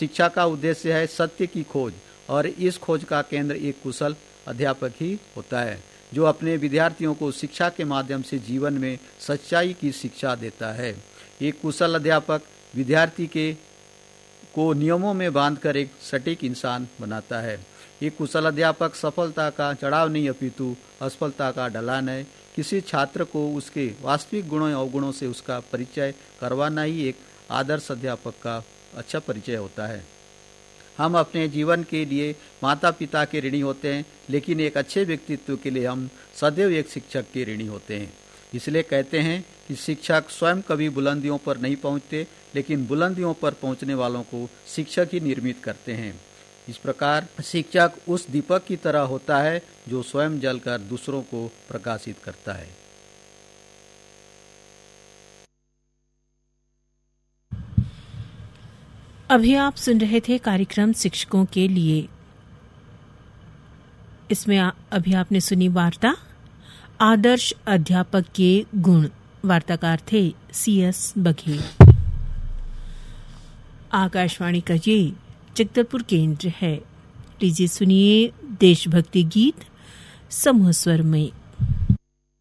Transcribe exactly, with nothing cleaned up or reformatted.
शिक्षा का उद्देश्य है सत्य की खोज, और इस खोज का केंद्र एक कुशल अध्यापक ही होता है, जो अपने विद्यार्थियों को शिक्षा के माध्यम से जीवन में सच्चाई की शिक्षा देता है। एक कुशल अध्यापक विद्यार्थी के को नियमों में बांधकर एक सटीक इंसान बनाता है। एक कुशल अध्यापक सफलता का चढ़ाव नहीं अपितु असफलता का ढलान है। किसी छात्र को उसके वास्तविक गुणों या अवगुणों से उसका परिचय करवाना ही एक आदर्श अध्यापक का अच्छा परिचय होता है। हम अपने जीवन के लिए माता पिता के ऋणी होते हैं, लेकिन एक अच्छे व्यक्तित्व के लिए हम सदैव एक शिक्षक के ऋणी होते हैं। इसलिए कहते हैं कि शिक्षक स्वयं कभी बुलंदियों पर नहीं पहुंचते, लेकिन बुलंदियों पर पहुंचने वालों को शिक्षक ही निर्मित करते हैं। इस प्रकार शिक्षक उस दीपक की तरह होता है जो स्वयं जलकर दूसरों को प्रकाशित करता है। अभी आप सुन रहे थे कार्यक्रम शिक्षकों के लिए। इसमें अभी आपने सुनी वार्ता आदर्श अध्यापक के गुण। वार्ताकार थे सी एस बघेल। आकाशवाणी का ये जगदलपुर केंद्र है। लीजिए सुनिए देशभक्ति गीत समूह स्वर में।